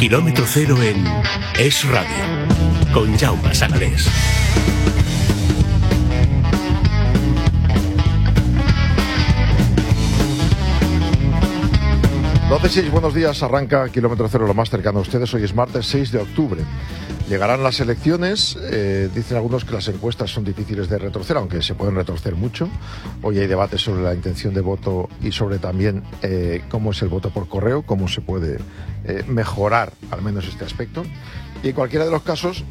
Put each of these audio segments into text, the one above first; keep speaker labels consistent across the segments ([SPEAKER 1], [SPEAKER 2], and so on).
[SPEAKER 1] Kilómetro Cero en Es Radio, con Jaume Sanalés.
[SPEAKER 2] Buenos días, arranca Kilómetro Cero, lo más cercano a ustedes. Hoy es martes 6 de octubre. Llegarán las elecciones, dicen algunos que las encuestas son difíciles de retorcer, aunque se pueden retorcer mucho. Hoy hay debate sobre la intención de voto y sobre también cómo es el voto por correo, cómo se puede mejorar al menos este aspecto. Y en cualquiera de los casos,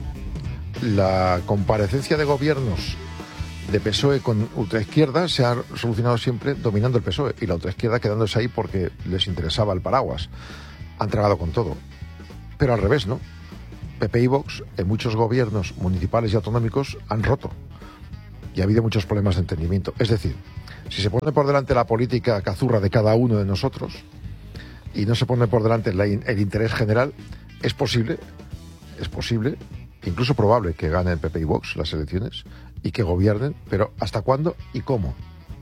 [SPEAKER 2] la comparecencia de gobiernos de PSOE con ultraizquierda se ha solucionado siempre dominando el PSOE y la ultraizquierda quedándose ahí porque les interesaba el paraguas. Han tragado con todo. Pero al revés, ¿no? PP y Vox en muchos gobiernos municipales y autonómicos han roto y ha habido muchos problemas de entendimiento. Es decir, si se pone por delante la política cazurra de cada uno de nosotros y no se pone por delante el interés general, es posible, incluso probable que gane el PP y Vox las elecciones y que gobiernen, pero ¿hasta cuándo y cómo?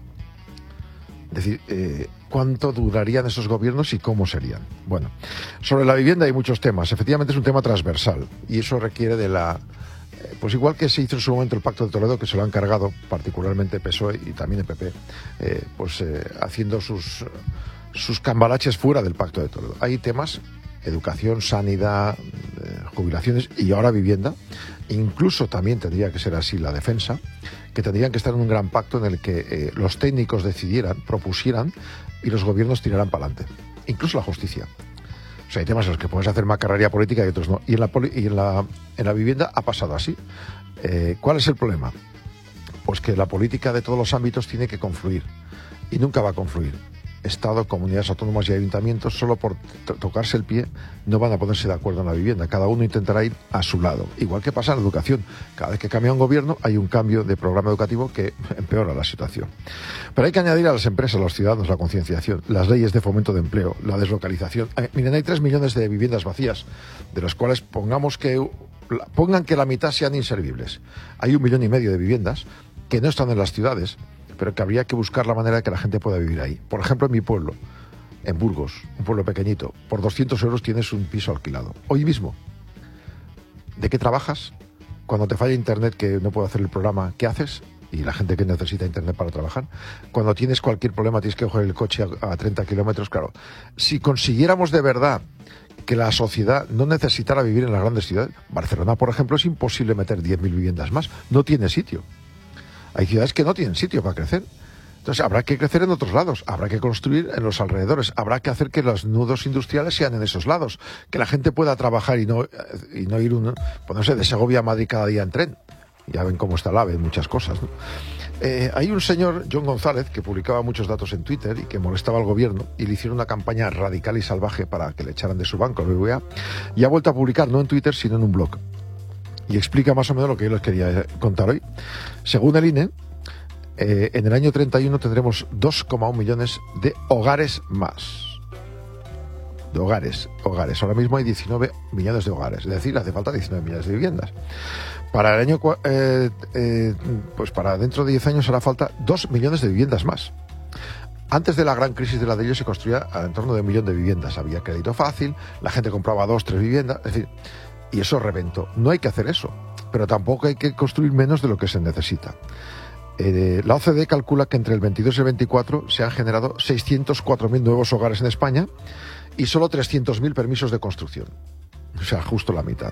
[SPEAKER 2] Es decir, ¿cuánto durarían esos gobiernos y cómo serían? Bueno, sobre la vivienda hay muchos temas. Efectivamente es un tema transversal y eso requiere de la... pues igual que se hizo en su momento el Pacto de Toledo, que se lo han cargado particularmente PSOE y también el PP, haciendo sus cambalaches fuera del Pacto de Toledo. Hay temas, educación, sanidad, jubilaciones y ahora vivienda. Incluso también tendría que ser así la defensa, que tendrían que estar en un gran pacto en el que los técnicos decidieran, propusieran y los gobiernos tiraran para adelante. Incluso la justicia. O sea, hay temas en los que puedes hacer macarrería política y otros no. Y en la vivienda ha pasado así. ¿Cuál es el problema? Pues que la política de todos los ámbitos tiene que confluir y nunca va a confluir. Estado, comunidades autónomas y ayuntamientos, solo por tocarse el pie, no van a ponerse de acuerdo en la vivienda. Cada uno intentará ir a su lado. Igual que pasa en la educación. Cada vez que cambia un gobierno, hay un cambio de programa educativo que empeora la situación. Pero hay que añadir a las empresas, a los ciudadanos, la concienciación, las leyes de fomento de empleo, la deslocalización. Miren, hay 3 millones de viviendas vacías, de las cuales pongan que la mitad sean inservibles. Hay 1,5 millones de viviendas que no están en las ciudades, pero que habría que buscar la manera de que la gente pueda vivir ahí. Por ejemplo, en mi pueblo, en Burgos, un pueblo pequeñito, por 200 euros tienes un piso alquilado. Hoy mismo. ¿De qué trabajas? Cuando te falla internet, que no puedo hacer el programa, ¿qué haces? Y la gente que necesita internet para trabajar. Cuando tienes cualquier problema, tienes que coger el coche a 30 kilómetros, claro. Si consiguiéramos de verdad que la sociedad no necesitara vivir en las grandes ciudades, Barcelona, por ejemplo, es imposible meter 10.000 viviendas más. No tiene sitio. Hay ciudades que no tienen sitio para crecer. Entonces habrá que crecer en otros lados, habrá que construir en los alrededores, habrá que hacer que los nudos industriales sean en esos lados, que la gente pueda trabajar y no ir ponerse de Segovia a Madrid cada día en tren. Ya ven cómo está el AVE en muchas cosas, ¿no? Hay un señor, John González, que publicaba muchos datos en Twitter y que molestaba al gobierno y le hicieron una campaña radical y salvaje para que le echaran de su banco, el BBVA, y ha vuelto a publicar no en Twitter sino en un blog. Y explica más o menos lo que yo les quería contar hoy. Según el INE, en el año 31 tendremos 2,1 millones de hogares más. De hogares. Ahora mismo hay 19 millones de hogares. Es decir, hace falta 19 millones de viviendas. Para el año, pues para dentro de 10 años hará falta 2 millones de viviendas más. Antes de la gran crisis de ladrillo se construía en torno de 1 millón de viviendas. Había crédito fácil, la gente compraba 2, 3 viviendas. Es decir, y eso reventó. No hay que hacer eso, pero tampoco hay que construir menos de lo que se necesita. La OCDE calcula que entre el 22 y el 24 se han generado 604.000 nuevos hogares en España y solo 300.000 permisos de construcción. O sea, justo la mitad.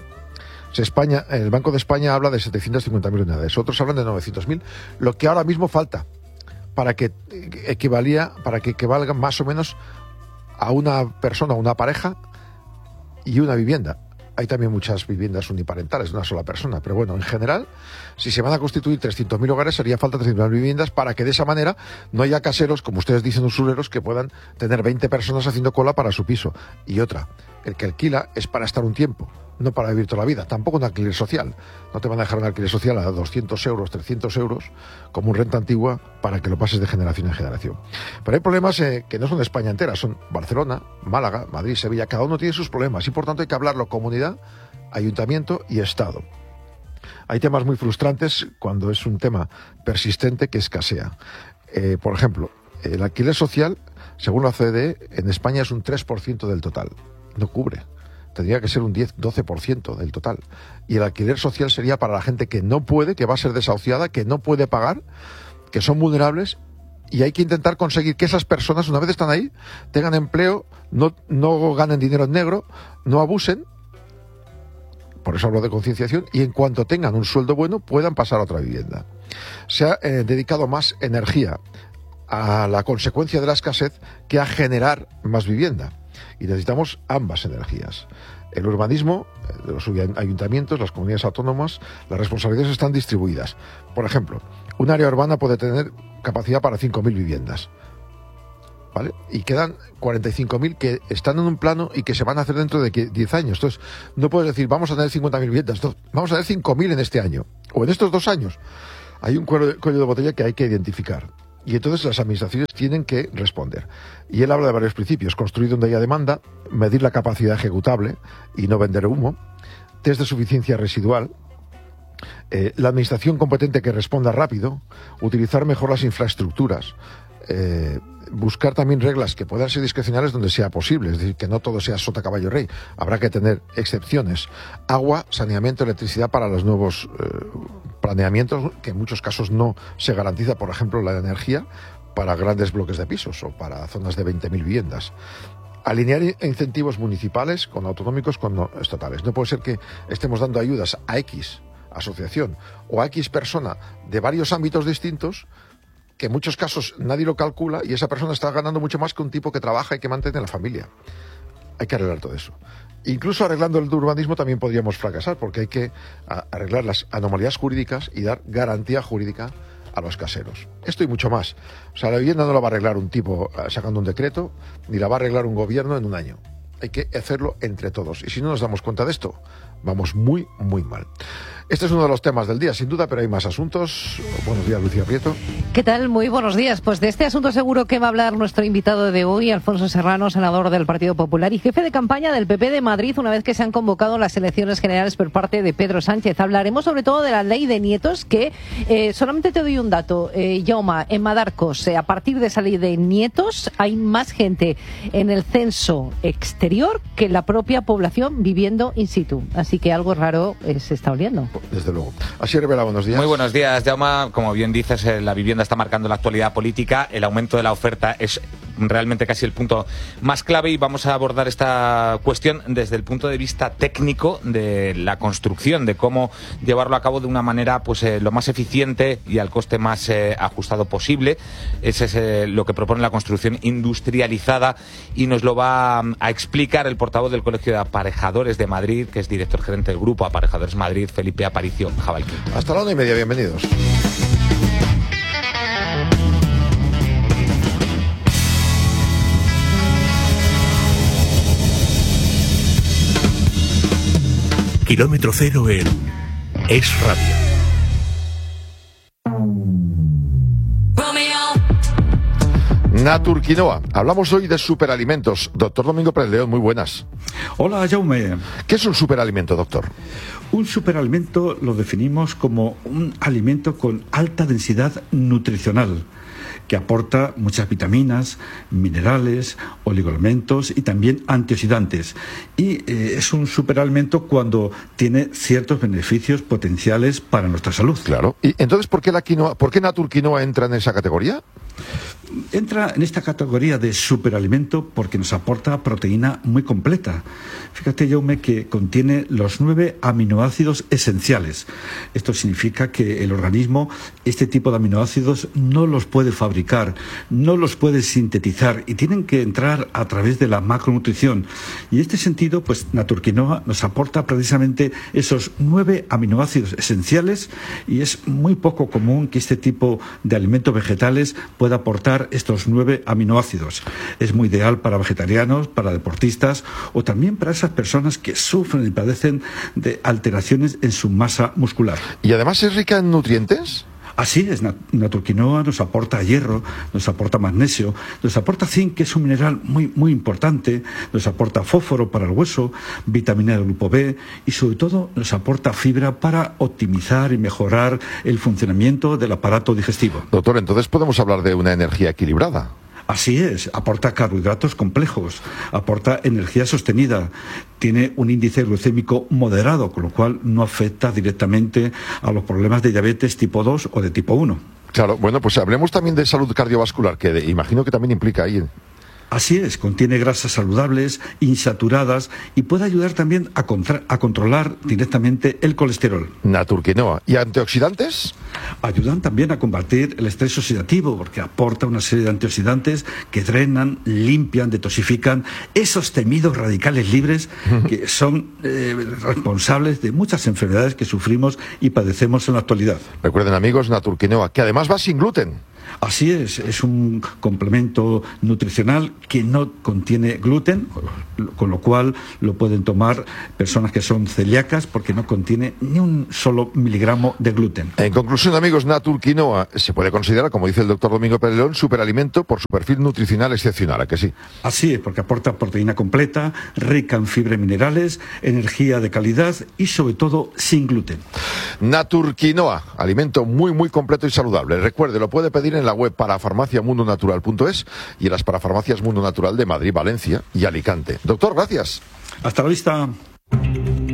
[SPEAKER 2] El Banco de España habla de 750.000 unidades, otros hablan de 900.000, lo que ahora mismo falta para que equivalga más o menos a una persona, a una pareja y una vivienda. Hay también muchas viviendas uniparentales de una sola persona, pero bueno, en general, si se van a constituir 300.000 hogares, haría falta 300.000 viviendas para que de esa manera no haya caseros, como ustedes dicen, usureros, que puedan tener 20 personas haciendo cola para su piso. Y otra, el que alquila es para estar un tiempo, no para vivir toda la vida. Tampoco un alquiler social. No te van a dejar un alquiler social a 200 euros, 300 euros, como un renta antigua, para que lo pases de generación en generación. Pero hay problemas que no son de España entera, son Barcelona, Málaga, Madrid, Sevilla. Cada uno tiene sus problemas y por tanto hay que hablarlo comunidad, ayuntamiento y Estado. Hay temas muy frustrantes cuando es un tema persistente que escasea. Por ejemplo, el alquiler social, según la OCDE, en España es un 3% del total. No cubre. tendría que ser un 10-12% del total. Y el alquiler social sería para la gente que no puede, que va a ser desahuciada, que no puede pagar, que son vulnerables, y hay que intentar conseguir que esas personas, una vez están ahí, tengan empleo, no ganen dinero en negro, no abusen. Por eso hablo de concienciación, y en cuanto tengan un sueldo bueno puedan pasar a otra vivienda. Se ha dedicado más energía a la consecuencia de la escasez que a generar más vivienda. Y necesitamos ambas energías. El urbanismo, de los ayuntamientos, las comunidades autónomas, las responsabilidades están distribuidas. Por ejemplo, un área urbana puede tener capacidad para 5.000 viviendas, ¿vale? Y quedan 45.000 que están en un plano y que se van a hacer dentro de 10 años. Entonces, no puedes decir, vamos a tener 50.000 viviendas, vamos a tener 5.000 en este año, o en estos 2 años. Hay un cuello de botella que hay que identificar. Y entonces las administraciones tienen que responder. Y él habla de varios principios: construir donde haya demanda, medir la capacidad ejecutable y no vender humo, test de suficiencia residual, la administración competente que responda rápido, utilizar mejor las infraestructuras, buscar también reglas que puedan ser discrecionales donde sea posible, es decir, que no todo sea sota caballo rey, habrá que tener excepciones, agua, saneamiento, electricidad para los nuevos planeamientos, que en muchos casos no se garantiza, por ejemplo, la energía para grandes bloques de pisos o para zonas de 20.000 viviendas. Alinear incentivos municipales con autonómicos con estatales. No puede ser que estemos dando ayudas a X asociación o a X persona de varios ámbitos distintos, que en muchos casos nadie lo calcula, y esa persona está ganando mucho más que un tipo que trabaja y que mantiene la familia. Hay que arreglar todo eso. Incluso arreglando el urbanismo también podríamos fracasar, porque hay que arreglar las anomalías jurídicas y dar garantía jurídica a los caseros. Esto y mucho más. O sea, la vivienda no la va a arreglar un tipo sacando un decreto, ni la va a arreglar un gobierno en un año. Hay que hacerlo entre todos. Y si no nos damos cuenta de esto, vamos muy, muy mal. Este es uno de los temas del día, sin duda, pero hay más asuntos. Buenos días, Lucía Prieto.
[SPEAKER 3] ¿Qué tal? Muy buenos días. Pues de este asunto seguro que va a hablar nuestro invitado de hoy, Alfonso Serrano, senador del Partido Popular y jefe de campaña del PP de Madrid, una vez que se han convocado las elecciones generales por parte de Pedro Sánchez. Hablaremos sobre todo de la ley de nietos, que solamente te doy un dato, Jaume, en Madarcos, a partir de esa ley de nietos, hay más gente en el censo exterior que la propia población viviendo in situ. Así que algo raro se está oliendo.
[SPEAKER 2] Desde luego. Así revela, buenos días.
[SPEAKER 4] Muy buenos días, Jaume. Como bien dices, la vivienda está marcando la actualidad política. El aumento de la oferta es realmente casi el punto más clave, y vamos a abordar esta cuestión desde el punto de vista técnico de la construcción, de cómo llevarlo a cabo de una manera pues lo más eficiente y al coste más ajustado posible. Ese es lo que propone la construcción industrializada, y nos lo va a explicar el portavoz del Colegio de Aparejadores de Madrid, que es director gerente del Grupo Aparejadores Madrid, Felipe Aparicio Jabalquí.
[SPEAKER 2] Hasta la 1:30, bienvenidos.
[SPEAKER 1] Kilómetro cero en Es Radio.
[SPEAKER 2] Naturquinoa. Hablamos hoy de superalimentos. Doctor Domingo Pérez León, muy buenas.
[SPEAKER 5] Hola, Jaume.
[SPEAKER 2] ¿Qué es un superalimento, doctor?
[SPEAKER 5] Un superalimento lo definimos como un alimento con alta densidad nutricional, que aporta muchas vitaminas, minerales, oligoelementos y también antioxidantes. Y es un superalimento cuando tiene ciertos beneficios potenciales para nuestra salud.
[SPEAKER 2] Claro. ¿Y entonces por qué Naturquinoa entra en esa categoría?
[SPEAKER 5] Entra en esta categoría de superalimento porque nos aporta proteína muy completa. Fíjate, Jaume, que contiene los 9 aminoácidos esenciales. Esto significa que el organismo este tipo de aminoácidos no los puede fabricar, no los puede sintetizar, y tienen que entrar a través de la macronutrición. Y en este sentido, pues Naturquinoa nos aporta precisamente esos 9 aminoácidos esenciales, y es muy poco común que este tipo de alimentos vegetales pueda aportar estos 9 aminoácidos. Es muy ideal para vegetarianos, para deportistas o también para esas personas que sufren y padecen de alteraciones en su masa muscular.
[SPEAKER 2] ¿Y además es rica en nutrientes?
[SPEAKER 5] Así es, Naturquinoa nos aporta hierro, nos aporta magnesio, nos aporta zinc, que es un mineral muy, muy importante, nos aporta fósforo para el hueso, vitamina del grupo B, y sobre todo nos aporta fibra para optimizar y mejorar el funcionamiento del aparato digestivo.
[SPEAKER 2] Doctor, entonces podemos hablar de una energía equilibrada.
[SPEAKER 5] Así es, aporta carbohidratos complejos, aporta energía sostenida, tiene un índice glucémico moderado, con lo cual no afecta directamente a los problemas de diabetes tipo 2 o de tipo 1.
[SPEAKER 2] Claro, bueno, pues hablemos también de salud cardiovascular, que imagino que también implica ahí.
[SPEAKER 5] Así es, contiene grasas saludables, insaturadas y puede ayudar también a controlar directamente el colesterol.
[SPEAKER 2] Naturquinoa. ¿Y antioxidantes?
[SPEAKER 5] Ayudan también a combatir el estrés oxidativo porque aporta una serie de antioxidantes que drenan, limpian, detoxifican esos temidos radicales libres que son responsables de muchas enfermedades que sufrimos y padecemos en la actualidad.
[SPEAKER 2] Recuerden, amigos, Naturquinoa, que además va sin gluten.
[SPEAKER 5] Así es un complemento nutricional que no contiene gluten, con lo cual lo pueden tomar personas que son celíacas porque no contiene ni un solo miligramo de gluten.
[SPEAKER 2] En conclusión, amigos, Naturquinoa se puede considerar, como dice el doctor Domingo Pérez León, superalimento por su perfil nutricional excepcional, ¿a que sí?
[SPEAKER 5] Así es, porque aporta proteína completa, rica en fibras minerales, energía de calidad y sobre todo sin gluten.
[SPEAKER 2] Naturquinoa, alimento muy muy completo y saludable. Recuerde, lo puede pedir en la web parafarmaciamundonatural.es y en las parafarmacias Mundo Natural de Madrid, Valencia y Alicante. Doctor, gracias.
[SPEAKER 5] Hasta la vista.